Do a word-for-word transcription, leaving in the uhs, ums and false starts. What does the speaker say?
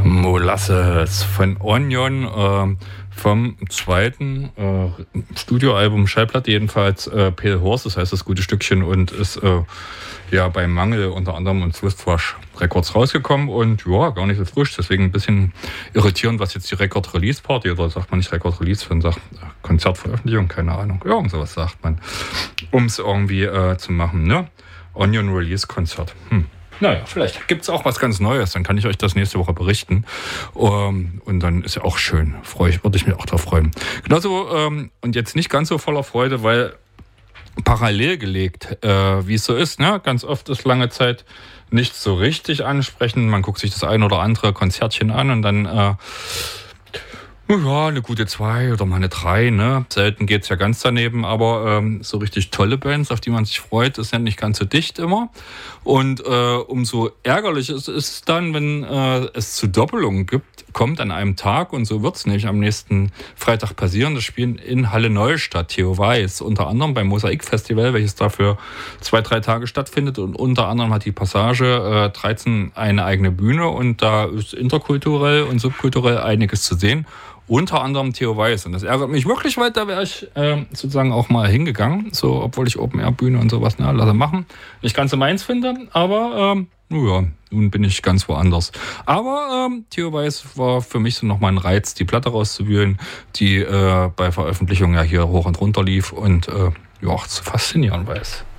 Molasses von Onion, äh, vom zweiten äh, Studioalbum, Schallplatte jedenfalls, äh, Pale Horse, das heißt das gute Stückchen, und ist äh, ja bei Mangel unter anderem und Swiftwash Records rausgekommen und ja, gar nicht so frisch, deswegen ein bisschen irritierend, was jetzt die Record-Release-Party, oder sagt man nicht Record-Release, sondern sagt Konzertveröffentlichung, keine Ahnung, irgend sowas sagt man, um es irgendwie äh, zu machen, ne? Onion Release-Konzert. Hm. Naja, vielleicht gibt es auch was ganz Neues, dann kann ich euch das nächste Woche berichten. Um, und dann ist ja auch schön, freue ich, würde ich mich auch drauf freuen. Genauso, ähm, und jetzt nicht ganz so voller Freude, weil parallel gelegt, äh, wie es so ist, ne? Ganz oft ist lange Zeit nicht so richtig ansprechen. Man guckt sich das ein oder andere Konzertchen an und dann äh, ja, eine gute zwei oder mal eine drei, ne? Selten geht's ja ganz daneben, aber ähm, so richtig tolle Bands, auf die man sich freut, ist ja nicht ganz so dicht immer. Und äh, umso ärgerlicher ist es dann, wenn äh, es zu Doppelungen gibt, kommt an einem Tag, und so wird's nämlich am nächsten Freitag passieren. Das Spielen in Halle Neustadt, Theo Weiß, unter anderem beim Mosaik-Festival, welches dafür zwei, drei Tage stattfindet, und unter anderem hat die Passage äh, dreizehn eine eigene Bühne, und da ist interkulturell und subkulturell einiges zu sehen. Unter anderem Theo Weiß. Und das ärgert mich wirklich, weil da wäre ich äh, sozusagen auch mal hingegangen. So, obwohl ich Open-Air-Bühne und sowas, ne, lasse machen. Nicht ganz so meins finde, aber ähm, ja, nun bin ich ganz woanders. Aber ähm, Theo Weiß war für mich so nochmal ein Reiz, die Platte rauszuwühlen, die äh, bei Veröffentlichung ja hier hoch und runter lief und äh, ja, zu faszinieren weiß.